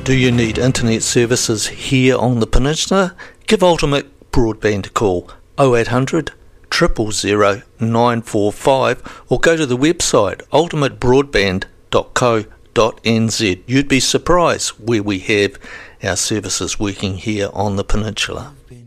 Do you need internet services here on the peninsula? Give Ultimate Broadband a call 0800 000 945 or go to the website ultimatebroadband.co.nz. You'd be surprised where we have our services working here on the peninsula.